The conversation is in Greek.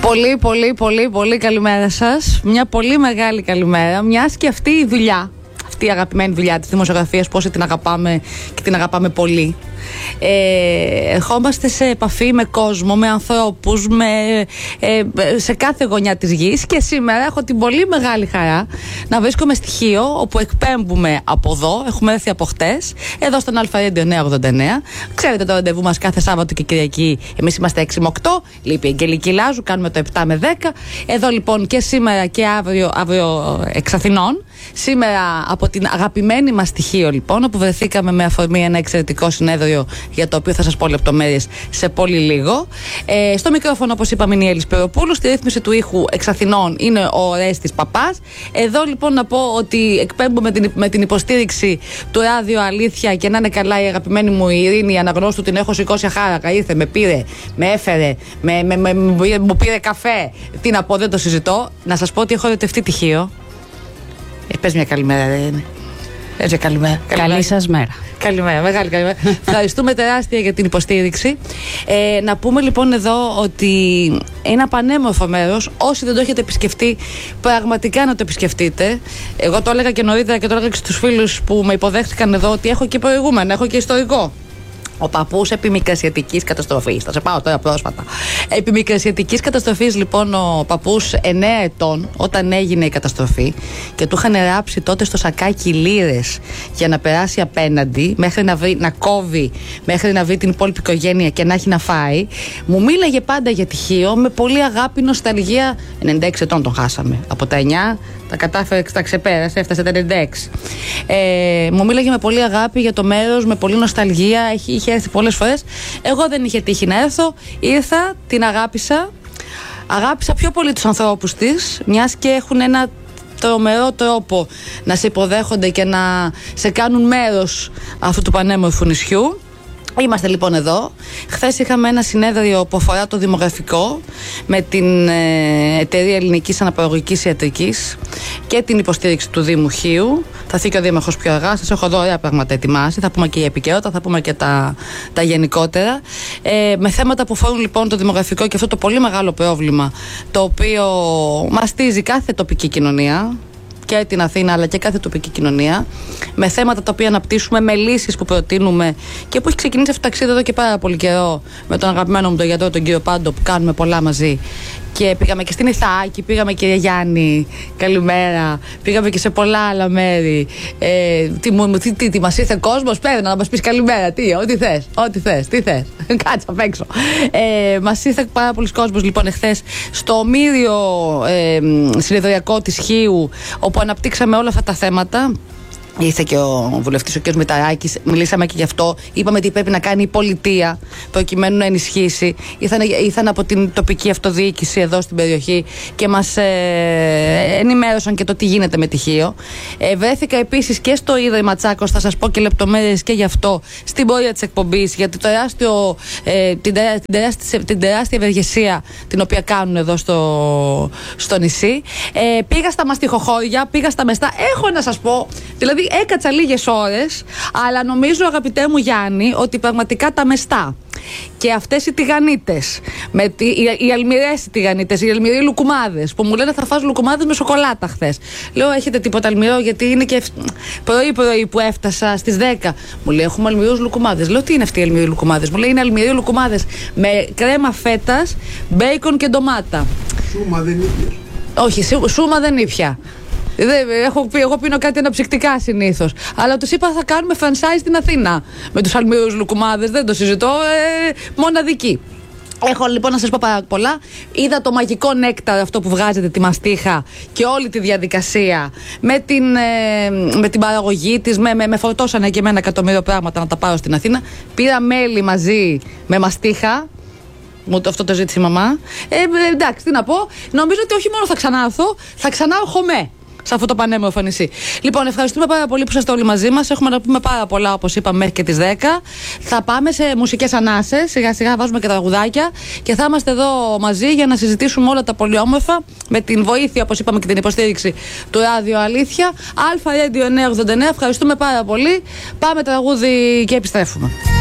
Πολύ καλημέρα σας. Μια πολύ μεγάλη καλημέρα. Μιας και αυτή η δουλειά, αυτή η αγαπημένη δουλειά της δημοσιογραφίας, πόσο την αγαπάμε και την αγαπάμε πολύ. Ερχόμαστε σε επαφή με κόσμο, με ανθρώπους, σε κάθε γωνιά της γης, και σήμερα έχω την πολύ μεγάλη χαρά να βρίσκομαι στη Χίο, όπου εκπέμπουμε από εδώ. Έχουμε έρθει από χτες, εδώ στον Αλφα-Radio 989. Ξέρετε το ραντεβού μας κάθε Σάββατο και Κυριακή. Εμείς είμαστε 6 με 8, λείπει η Αγγελική Λάζου, κάνουμε το 7 με 10. Εδώ λοιπόν και σήμερα και αύριο εξ Αθηνών. Σήμερα από την αγαπημένη μας στη Χίο, λοιπόν, όπου βρεθήκαμε με αφορμή ένα εξαιρετικό συνέδριο, για το οποίο θα σας πω λεπτομέρειες σε πολύ λίγο. Στο μικρόφωνο, όπως είπαμε, είναι η Έλλης Περοπούλου. Στη ρύθμιση του ήχου εξ Αθηνών είναι ο Ρέστης Παπάς. Εδώ λοιπόν να πω ότι εκπέμπουμε με την υποστήριξη του Ράδιο Αλήθεια, και να είναι καλά η αγαπημένη μου η Ειρήνη, η αναγνώστου, την έχω σηκώσει αχάρακα. Ήρθε, με πήρε, με έφερε, μου πήρε καφέ. Τι να πω, δεν το συζητώ. Να σας πω ότι έχω ερωτευτεί τη Χίο. Πες μια καλημέρα, δεν είναι? Καλημέρα. Καλή σας μέρα. Καλημέρα, μεγάλη καλημέρα. Ευχαριστούμε τεράστια για την υποστήριξη. Να πούμε λοιπόν εδώ ότι είναι πανέμορφο μέρος. Όσοι δεν το έχετε επισκεφτεί, πραγματικά να το επισκεφτείτε. Εγώ το έλεγα και νωρίτερα και το έλεγα και στους φίλους που με υποδέχτηκαν εδώ, ότι έχω και προηγούμενα, έχω και ιστορικό. Ο παππούς επιμικρασιατικής καταστροφής. Θα σε πάω τώρα πρόσφατα. Επιμικρασιατικής καταστροφής, λοιπόν, ο παππούς 9 ετών, όταν έγινε η καταστροφή, και του είχαν ράψει τότε στο σακάκι λίρες για να περάσει απέναντι, μέχρι να κόβει, μέχρι να βρει την υπόλοιπη οικογένεια και να έχει να φάει. Μου μίλαγε πάντα για τη Χίο με πολύ αγάπη, νοσταλγία. 96 ετών τον χάσαμε. Από τα 9 τα κατάφερε, τα ξεπέρασε, έφτασε τα 96. Μου μίλαγε με πολύ αγάπη για το μέρος, με πολύ νοσταλγία. Είχε έρθει πολλές φορές. Εγώ δεν είχε τύχει να έρθω. Ήρθα, την αγάπησα. Αγάπησα πιο πολύ τους ανθρώπους της, μιας και έχουν ένα τρομερό τρόπο να σε υποδέχονται και να σε κάνουν μέρος αυτού του πανέμορφου νησιού. Είμαστε λοιπόν εδώ. Χθες είχαμε ένα συνέδριο που αφορά το δημογραφικό με την Εταιρεία Ελληνικής Αναπαραγωγικής Ιατρικής και την υποστήριξη του Δήμου Χίου. Θα έρθει και ο Δήμαρχος πιο αργά. Σας έχω εδώ ωραία πράγματα ετοιμάσει. Θα πούμε και η επικαιρότητα, θα πούμε και τα γενικότερα. Με θέματα που αφορούν λοιπόν το δημογραφικό και αυτό το πολύ μεγάλο πρόβλημα, το οποίο μαστίζει κάθε τοπική κοινωνία, και την Αθήνα αλλά και κάθε τοπική κοινωνία, με θέματα τα οποία αναπτύσσουμε, με λύσεις που προτείνουμε και που έχει ξεκινήσει αυτό το ταξίδι εδώ και πάρα πολύ καιρό με τον αγαπημένο μου τον γιατρό, τον κύριο Πάντο, που κάνουμε πολλά μαζί. Και πήγαμε και στην Ιθάκη, πήγαμε και Γιάννη, καλημέρα. Πήγαμε και σε πολλά άλλα μέρη. Τι μας ήρθε κόσμος, πέρα να μας πεις καλημέρα. Ό,τι θες, τι θες. Κάτσε απ' έξω. Μας ήρθε πάρα πολλοί κόσμος λοιπόν εχθές στο ομίριο συνεδριακό της Χίου, όπου αναπτύξαμε όλα αυτά τα θέματα. Ήρθε και ο βουλευτής, ο κ. Μηταράκης, μιλήσαμε και γι' αυτό. Είπαμε τι πρέπει να κάνει η πολιτεία προκειμένου να ενισχύσει. Ήρθαν από την τοπική αυτοδιοίκηση εδώ στην περιοχή και μας ενημέρωσαν και το τι γίνεται με τη Χίο. Βρέθηκα επίσης και στο Ίδρυμα Τσάκος, θα σας πω και λεπτομέρειες και γι' αυτό στην πορεία της εκπομπής, για το την τεράστια ευεργεσία την οποία κάνουν εδώ στο νησί. Πήγα στα μαστιχοχώρια, πήγα στα μεστά. Έχω να σας πω, δηλαδή έκατσα λίγες ώρες, αλλά νομίζω, αγαπητέ μου Γιάννη, ότι πραγματικά τα μεστά και αυτές οι τηγανίτες, οι αλμυρές τηγανίτες, οι αλμυροί λουκουμάδες, που μου λένε θα φας λουκουμάδες με σοκολάτα χθες. Λέω, έχετε τίποτα αλμυρό? Γιατί είναι και πρωί που έφτασα στις 10. Μου λέει, έχουμε αλμυρούς λουκουμάδες. Λέω, τι είναι αυτοί οι αλμυροί λουκουμάδες? Μου λέει, είναι αλμυροί λουκουμάδες με κρέμα φέτας, μπέικον και ντομάτα. Σούμα δεν ήπια. Όχι, σούμα δεν ήπια. Εγώ πίνω κάτι αναψυκτικά συνήθως. Αλλά τους είπα θα κάνουμε franchise στην Αθήνα με τους αλμυρούς λουκουμάδες. Δεν το συζητώ. Μοναδική. Έχω λοιπόν να σας πω πάρα πολλά. Είδα το μαγικό νέκταρ, αυτό που βγάζετε τη μαστίχα, και όλη τη διαδικασία με την παραγωγή της. Με φορτώσανε και εμένα 1.000.000 πράγματα να τα πάρω στην Αθήνα. Πήρα μέλι μαζί με μαστίχα. Αυτό το ζήτησε η μαμά. Εντάξει, τι να πω. Νομίζω ότι όχι μόνο θα ξανάρθω, θα ξανάρχομαι σε αυτό το πανέμορφο νησί. Λοιπόν, ευχαριστούμε πάρα πολύ που είστε όλοι μαζί μας. Έχουμε να πούμε πάρα πολλά, όπως είπαμε, μέχρι και τις 10. Θα πάμε σε μουσικές ανάσες. Σιγά σιγά βάζουμε και τραγουδάκια. Και θα είμαστε εδώ μαζί για να συζητήσουμε όλα τα πολύ όμορφα. Με την βοήθεια, όπως είπαμε, και την υποστήριξη του Ράδιο Αλήθεια. Αλφα Radio 989. Ευχαριστούμε πάρα πολύ. Πάμε τραγούδι και επιστρέφουμε.